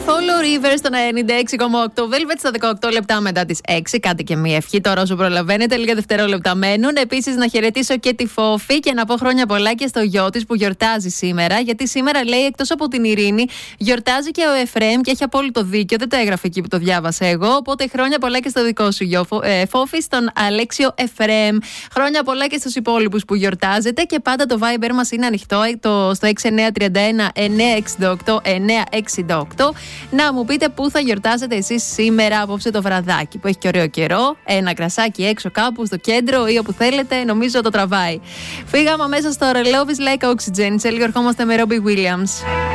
Follow River στο 96,8. Velvet στα 18 λεπτά μετά τις 6. Κάντε και μία ευχή τώρα όσο προλαβαίνετε. Λίγα δευτερόλεπτα μένουν. Επίσης, να χαιρετήσω και τη Φόφη και να πω χρόνια πολλά και στο γιο της που γιορτάζει σήμερα. Γιατί σήμερα, λέει, εκτός από την Ειρήνη, γιορτάζει και ο Εφραίμ και έχει απόλυτο δίκιο. Δεν το έγραφε εκεί που το διάβασα εγώ. Οπότε χρόνια πολλά και στο δικό σου γιο, Φόφη, στον Αλέξιο Εφραίμ. Χρόνια πολλά και στους υπόλοιπους που γιορτάζετε. Και πάντα το Viber μας είναι ανοιχτό στο 6931 968 968. Να μου πείτε πού θα γιορτάσετε εσείς σήμερα απόψε το βραδάκι που έχει και ωραίο καιρό. Ένα κρασάκι έξω κάπου στο κέντρο ή όπου θέλετε, νομίζω το τραβάει. Φύγαμε αμέσως στο Love is Like Oxygen. Σε λίγο ερχόμαστε με Robbie Williams.